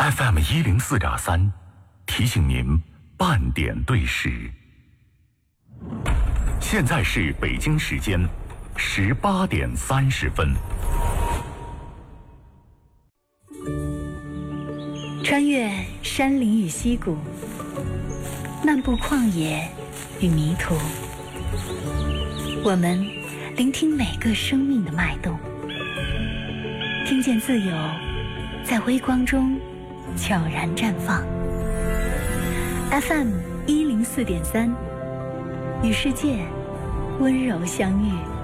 FM104.3，提醒您半点对时。现在是北京时间18点30分。 穿越山林与溪谷，漫步旷野与迷途，我们聆听每个生命的脉动，听见自由在微光中悄然绽放。FM104.3，与世界温柔相遇。